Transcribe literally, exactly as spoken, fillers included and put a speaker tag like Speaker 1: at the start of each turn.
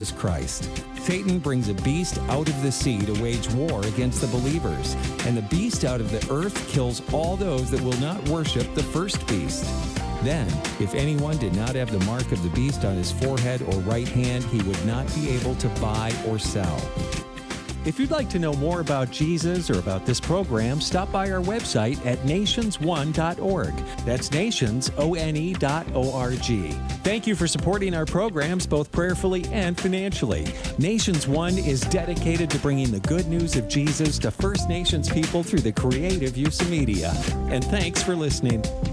Speaker 1: Christ. Satan brings a beast out of the sea to wage war against the believers, and the beast out of the earth kills all those that will not worship the first beast. Then, if anyone did not have the mark of the beast on his forehead or right hand, he would not be able to buy or sell. If you'd like to know more about Jesus or about this program, stop by our website at nations one dot org. That's nations, O N E dot O R G. Thank you for supporting our programs both prayerfully and financially. Nations One is dedicated to bringing the good news of Jesus to First Nations people through the creative use of media. And thanks for listening.